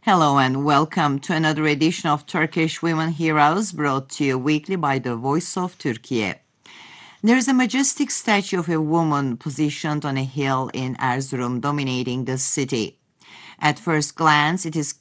Hello and welcome to another edition of Turkish Women Heroes brought to you weekly by the Voice of Turkey. There is a majestic statue of a woman positioned on a hill in Erzurum dominating the city. At first glance, it is